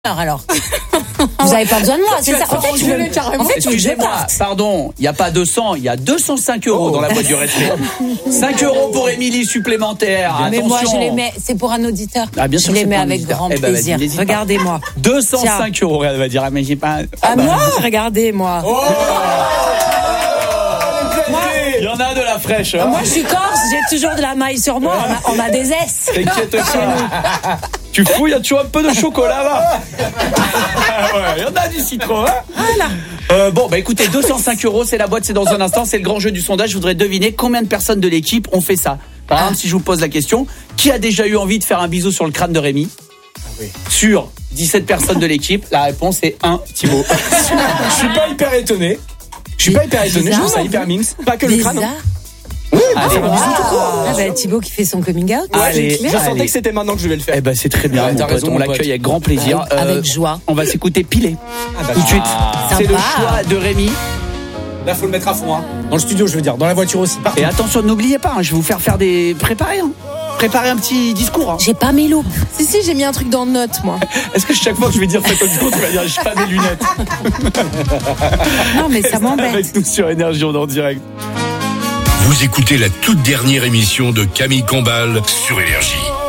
Alors, vous avez pas besoin de moi, c'est ça. En fait, tu me Excusez-moi, pardon, il n'y a pas 200, il y a 205 euros dans la boîte du respect. 5 euros pour Émilie supplémentaire. Mais attention. moi, je les mets, c'est pour un auditeur. Ah, bien sûr, je les mets pour un avec auditeur. grand Eh ben, plaisir. vas-y, n'hésite pas. Regardez-moi. 205 euros, elle va dire, mais j'ai pas. Moi, regardez-moi. Il y en a de la fraîche. Hein. Moi, je suis corse, j'ai toujours de la maille sur moi. On a des S. T'inquiète pas. Tu fous, il y a toujours un peu de chocolat là. Il y en a du citron. Hein. Voilà. Bon, bah écoutez, 205 euros, c'est la boîte, c'est dans un instant, c'est le grand jeu du sondage. Je voudrais deviner combien de personnes de l'équipe ont fait ça. Par exemple, si je vous pose la question, qui a déjà eu envie de faire un bisou sur le crâne de Rémi ? Sur 17 personnes de l'équipe, la réponse est 1, Thibaut. Je suis pas hyper étonné. Je trouve ça hyper mimes. Pas que le crâne. Bizarre. Allez, Ah bah Thibaut qui fait son coming out. Allez, Je sentais que c'était maintenant que je devais le faire. Eh ben c'est très bien, Ouais, mon t'as pote, raison, on mon l'accueille pote. avec grand plaisir. Avec joie. On va s'écouter Pilé tout de suite. C'est le Sympa. choix de Rémi. Là, faut le mettre à fond. Hein. Dans le studio, je veux dire. Dans la voiture aussi. Partout. Et attention, n'oubliez pas, hein, je vais vous faire des... Préparez un petit discours. Hein. J'ai pas mes loupes. Si, j'ai mis un truc dans notes, moi. Est-ce que chaque fois que je vais dire faites un discours, tu vas dire j'ai pas mes lunettes? Non, mais ça m'embête. Avec nous sur Énergie, on est en direct. Vous écoutez la toute dernière émission de Camille Combal sur Énergie.